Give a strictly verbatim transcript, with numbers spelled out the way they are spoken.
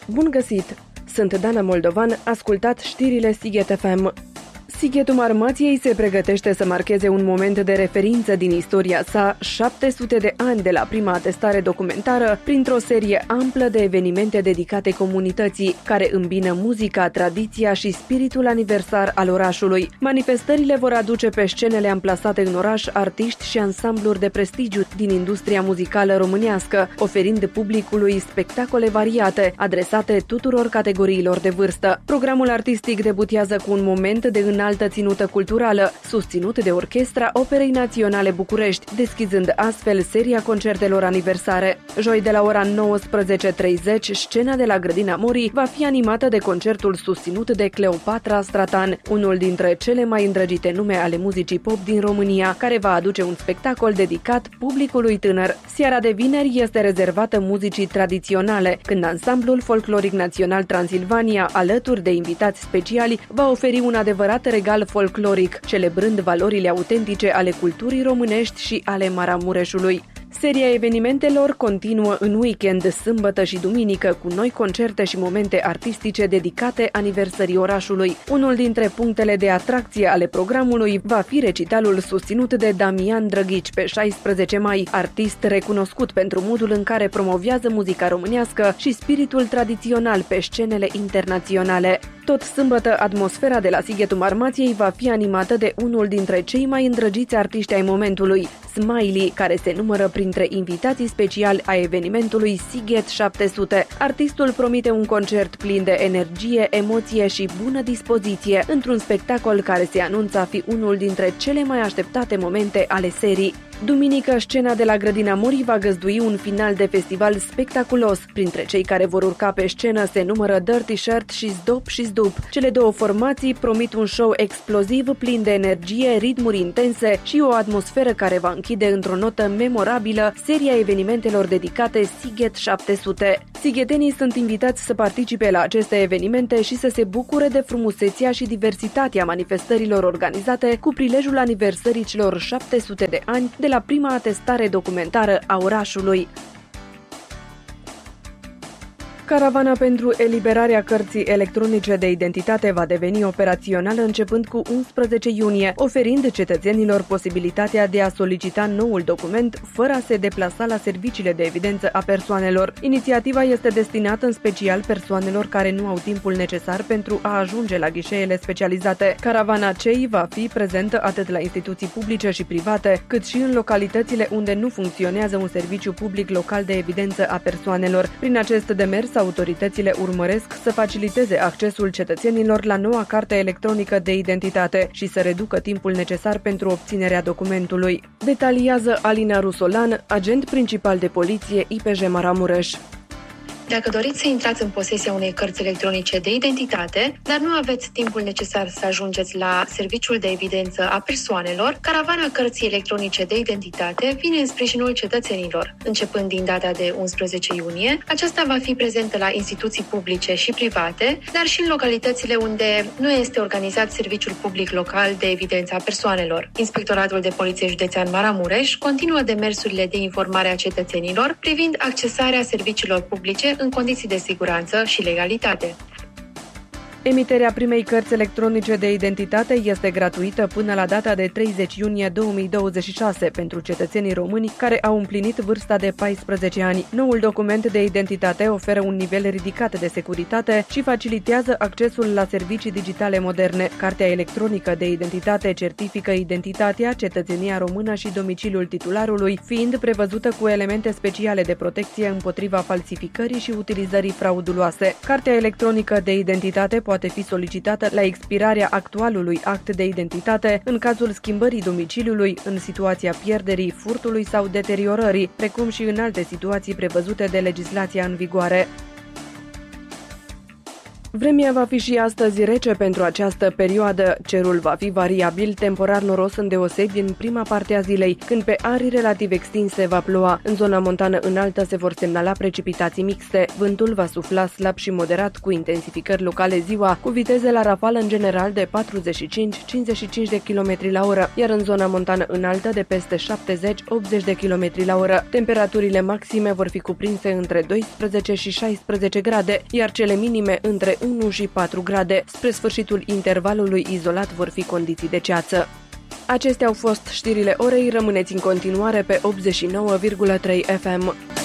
Bun găsit! Sunt Dana Moldovan, ascultat știrile Sighet F M. Sighetul Marmației se pregătește să marcheze un moment de referință din istoria sa, șapte sute de ani de la prima atestare documentară, printr-o serie amplă de evenimente dedicate comunității, care îmbină muzica, tradiția și spiritul aniversar al orașului. Manifestările vor aduce pe scenele amplasate în oraș artiști și ansambluri de prestigiu din industria muzicală românească, oferind publicului spectacole variate, adresate tuturor categoriilor de vârstă. Programul artistic debutează cu un moment de înaltă ținută culturală, susținut de Orchestra Operei Naționale București, deschizând astfel seria concertelor aniversare. Joi de la ora nouăsprezece treizeci, scena de la Grădina Morii va fi animată de concertul susținut de Cleopatra Stratan, unul dintre cele mai îndrăgite nume ale muzicii pop din România, care va aduce un spectacol dedicat publicului tânăr. Seara de vineri este rezervată muzicii tradiționale, când ansamblul folcloric național Transilvania, alături de invitați speciali, va oferi un adevărat regal folcloric, celebrând valorile autentice ale culturii românești și ale Maramureșului. Seria evenimentelor continuă în weekend, sâmbătă și duminică, cu noi concerte și momente artistice dedicate aniversării orașului. Unul dintre punctele de atracție ale programului va fi recitalul susținut de Damian Drăghici pe șaisprezece mai, artist recunoscut pentru modul în care promovează muzica românească și spiritul tradițional pe scenele internaționale. Tot sâmbătă, atmosfera de la Sighetul Marmației va fi animată de unul dintre cei mai îndrăgiți artiști ai momentului, Smiley, care se numără printre invitații speciali ai evenimentului Sighet șapte sute. Artistul promite un concert plin de energie, emoție și bună dispoziție, într-un spectacol care se anunță a fi unul dintre cele mai așteptate momente ale serii. Duminică, scena de la Grădina Morii va găzdui un final de festival spectaculos. Printre cei care vor urca pe scenă se numără Dirty Shirt și Zdop și Zdup. Cele două formații promit un show exploziv, plin de energie, ritmuri intense și o atmosferă care va închide într-o notă memorabilă seria evenimentelor dedicate Sighet șapte sute. Sighetenii sunt invitați să participe la aceste evenimente și să se bucure de frumusețea și diversitatea manifestărilor organizate cu prilejul aniversării celor șapte sute de ani de la prima atestare documentară a orașului. Caravana pentru eliberarea cărții electronice de identitate va deveni operațională începând cu unsprezece iunie, oferind cetățenilor posibilitatea de a solicita noul document fără a se deplasa la serviciile de evidență a persoanelor. Inițiativa este destinată în special persoanelor care nu au timpul necesar pentru a ajunge la ghișeele specializate. Caravana C E I va fi prezentă atât la instituții publice și private, cât și în localitățile unde nu funcționează un serviciu public local de evidență a persoanelor. Prin acest demers, autoritățile urmăresc să faciliteze accesul cetățenilor la noua carte electronică de identitate și să reducă timpul necesar pentru obținerea documentului. Detaliază Alina Rusolan, agent principal de poliție I P J Maramureș. Dacă doriți să intrați în posesia unei cărți electronice de identitate, dar nu aveți timpul necesar să ajungeți la serviciul de evidență a persoanelor, caravana cărții electronice de identitate vine în sprijinul cetățenilor. Începând din data de unsprezece iunie, aceasta va fi prezentă la instituții publice și private, dar și în localitățile unde nu este organizat serviciul public local de evidență a persoanelor. Inspectoratul de Poliție Județean Maramureș continuă demersurile de informare a cetățenilor privind accesarea serviciilor publice în condiții de siguranță și legalitate. Emiterea primei cărți electronice de identitate este gratuită până la data de treizeci iunie două mii douăzeci și șase pentru cetățenii români care au împlinit vârsta de paisprezece ani. Noul document de identitate oferă un nivel ridicat de securitate și facilitează accesul la servicii digitale moderne. Cartea electronică de identitate certifică identitatea, cetățenia română și domiciliul titularului, fiind prevăzută cu elemente speciale de protecție împotriva falsificării și utilizării frauduloase. Cartea electronică de identitate poate fi solicitată la expirarea actualului act de identitate în cazul schimbării domiciliului, în situația pierderii, furtului sau deteriorării, precum și în alte situații prevăzute de legislația în vigoare. Vremea va fi și astăzi rece pentru această perioadă. Cerul va fi variabil, temporar noros îndeosebi în prima parte a zilei, când pe arii relativ extinse va ploua. În zona montană înaltă se vor semnala precipitații mixte. Vântul va sufla slab și moderat, cu intensificări locale ziua, cu viteze la rafală în general de patruzeci și cinci - cincizeci și cinci de kilometri la oră, iar în zona montană înaltă de peste șaptezeci - optzeci de kilometri la oră. Temperaturile maxime vor fi cuprinse între doisprezece și șaisprezece grade, iar cele minime între unu și patru grade. Spre sfârșitul intervalului izolat vor fi condiții de ceață. Acestea au fost știrile orei, rămâneți în continuare pe optzeci și nouă virgulă trei F M.